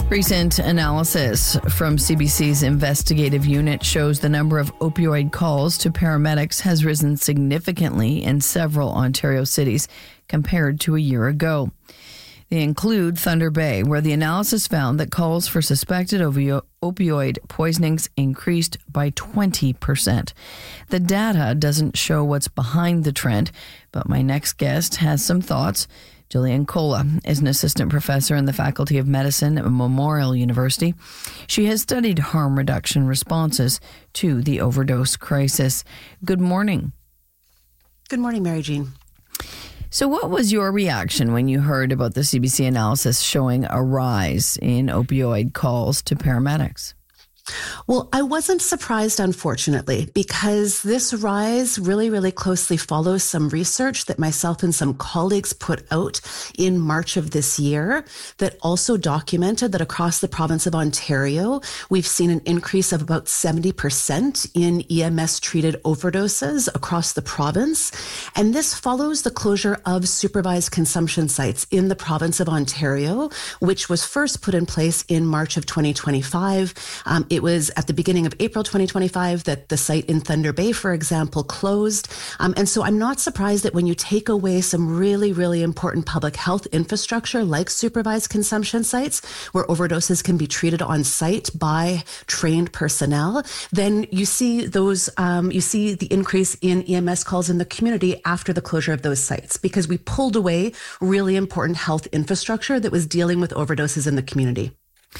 Recent analysis from CBC's investigative unit shows the number of opioid calls to paramedics has risen significantly in several Ontario cities compared to a year ago. They include Thunder Bay, where the analysis found that calls for suspected opioid poisonings increased by 20%. The data doesn't show what's behind the trend, but my next guest has some thoughts. Gillian Kola is an assistant professor in the Faculty of Medicine at Memorial University. She has studied harm reduction responses to the overdose crisis. Good morning. Good morning, Mary Jean. So what was your reaction when you heard about the CBC analysis showing a rise in opioid calls to paramedics? Well, I wasn't surprised, unfortunately, because this rise really closely follows some research that myself and some colleagues put out in March of this year that also documented that across the province of Ontario, we've seen an increase of about 70% in EMS-treated overdoses across the province. And this follows the closure of supervised consumption sites in the province of Ontario, which was first put in place in March of 2025. It was at the beginning of April 2025 that the site in Thunder Bay, for example, closed. And so I'm not surprised that when you take away some really important public health infrastructure like supervised consumption sites where overdoses can be treated on site by trained personnel, then you see the increase in EMS calls in the community after the closure of those sites, because we pulled away really important health infrastructure that was dealing with overdoses in the community.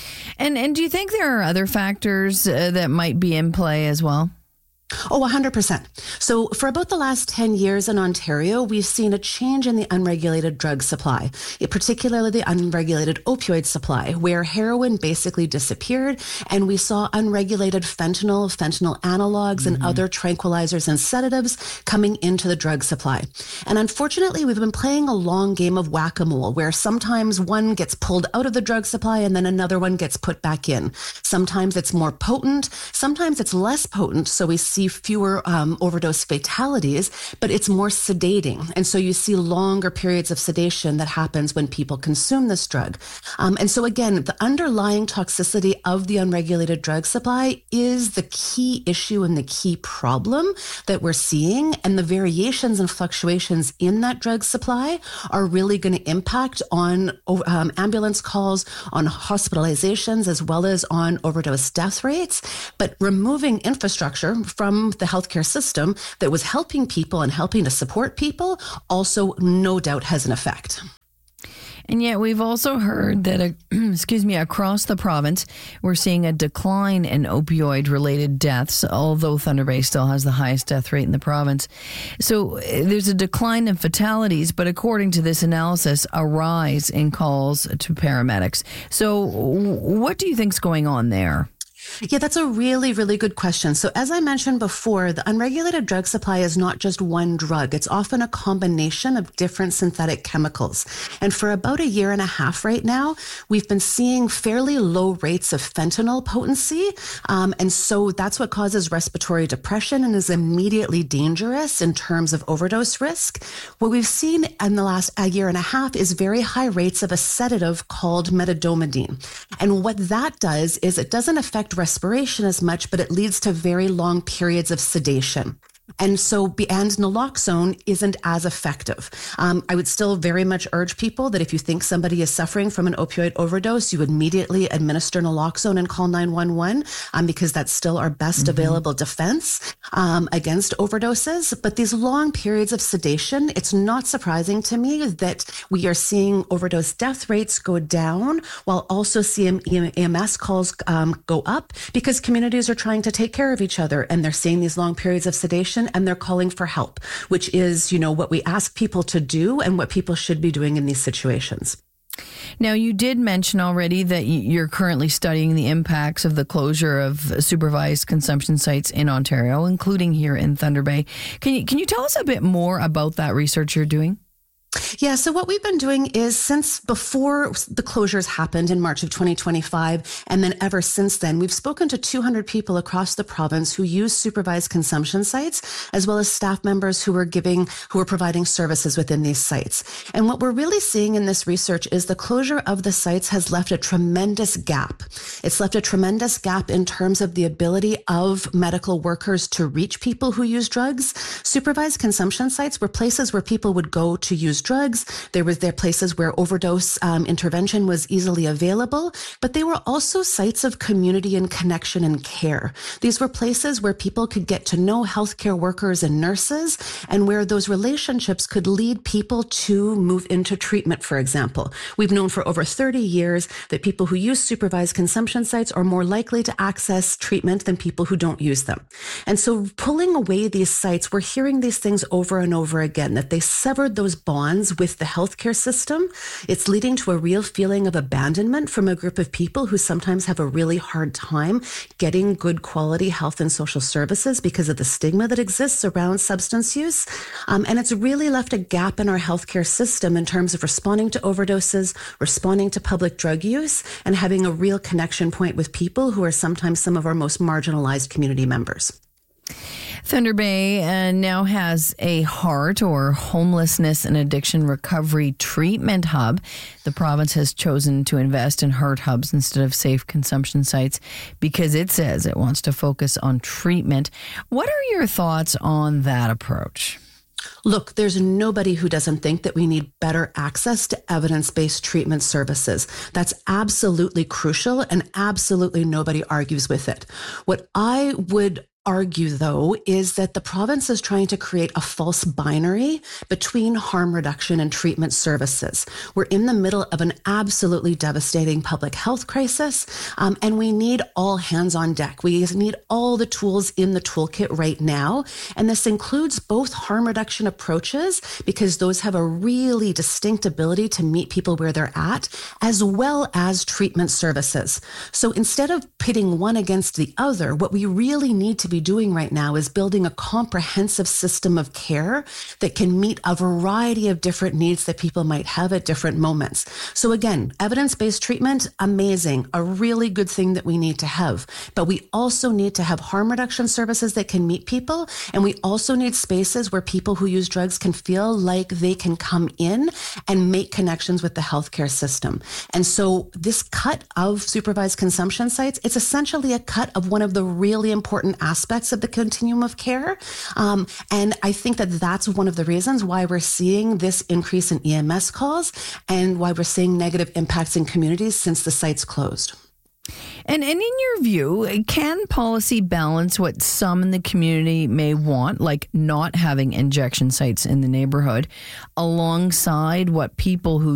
And do you think there are other factors that might be in play as well? Oh, 100%. So for about the last 10 years in Ontario, we've seen a change in the unregulated drug supply, particularly the unregulated opioid supply, where heroin basically disappeared, and we saw unregulated fentanyl analogs, and other tranquilizers and sedatives coming into the drug supply. And unfortunately, we've been playing a long game of whack-a-mole, where sometimes one gets pulled out of the drug supply and then another one gets put back in. Sometimes it's more potent, sometimes it's less potent, so we see fewer overdose fatalities, but it's more sedating. And so you see longer periods of sedation that happens when people consume this drug. And so again, the underlying toxicity of the unregulated drug supply is the key issue and the key problem that we're seeing. And the variations and fluctuations in that drug supply are really going to impact on ambulance calls, on hospitalizations, as well as on overdose death rates. But removing infrastructure from the healthcare system that was helping people and helping to support people also no doubt has an effect. And yet we've also heard that, across the province, we're seeing a decline in opioid-related deaths, although Thunder Bay still has the highest death rate in the province. So there's a decline in fatalities, but according to this analysis, a rise in calls to paramedics. So what do you think's going on there? Yeah, that's a really good question. So as I mentioned before, the unregulated drug supply is not just one drug. It's often a combination of different synthetic chemicals. And for about a year and a half right now, we've been seeing fairly low rates of fentanyl potency. And so that's what causes respiratory depression and is immediately dangerous in terms of overdose risk. What we've seen in the last year and a half is very high rates of a sedative called medetomidine. And what that does is it doesn't affect respiration as much, but it leads to very long periods of sedation. And naloxone isn't as effective. I would still very much urge people that if you think somebody is suffering from an opioid overdose, you immediately administer naloxone and call 911 because that's still our best available defense against overdoses. But these long periods of sedation, it's not surprising to me that we are seeing overdose death rates go down while also seeing EMS calls go up because communities are trying to take care of each other and they're seeing these long periods of sedation and they're calling for help, which is, what we ask people to do and what people should be doing in these situations. Now, you did mention already that you're currently studying the impacts of the closure of supervised consumption sites in Ontario, including here in Thunder Bay. Can you tell us a bit more about that research you're doing? Yeah, so what we've been doing is since before the closures happened in March of 2025, and then ever since then, we've spoken to 200 people across the province who use supervised consumption sites, as well as staff members who were providing services within these sites. And what we're really seeing in this research is the closure of the sites has left a tremendous gap. It's left a tremendous gap in terms of the ability of medical workers to reach people who use drugs. Supervised consumption sites were places where people would go to use drugs. There places where overdose intervention was easily available, but they were also sites of community and connection and care. These were places where people could get to know healthcare workers and nurses, and where those relationships could lead people to move into treatment, for example. We've known for over 30 years that people who use supervised consumption sites are more likely to access treatment than people who don't use them. And so pulling away these sites, we're hearing these things over and over again, that they severed those bonds with the healthcare system. It's leading to a real feeling of abandonment from a group of people who sometimes have a really hard time getting good quality health and social services because of the stigma that exists around substance use. And it's really left a gap in our healthcare system in terms of responding to overdoses, responding to public drug use, and having a real connection point with people who are sometimes some of our most marginalized community members. Thunder Bay now has a heart or homelessness and addiction recovery treatment hub. The province has chosen to invest in heart hubs instead of safe consumption sites because it says it wants to focus on treatment. What are your thoughts on that approach? Look, there's nobody who doesn't think that we need better access to evidence-based treatment services. That's absolutely crucial, and absolutely nobody argues with it. What I would argue, though, is that the province is trying to create a false binary between harm reduction and treatment services. We're in the middle of an absolutely devastating public health crisis, and we need all hands on deck. We need all the tools in the toolkit right now, and this includes both harm reduction approaches, because those have a really distinct ability to meet people where they're at, as well as treatment services. So instead of pitting one against the other, what we really need to be doing right now is building a comprehensive system of care that can meet a variety of different needs that people might have at different moments. So again, evidence-based treatment, amazing, a really good thing that we need to have. But we also need to have harm reduction services that can meet people. And we also need spaces where people who use drugs can feel like they can come in and make connections with the healthcare system. And so this cut of supervised consumption sites, it's essentially a cut of one of the really important aspects of the continuum of care. And I think that that's one of the reasons why we're seeing this increase in EMS calls and why we're seeing negative impacts in communities since the sites closed. And in your view, can policy balance what some in the community may want, like not having injection sites in the neighborhood, alongside what people who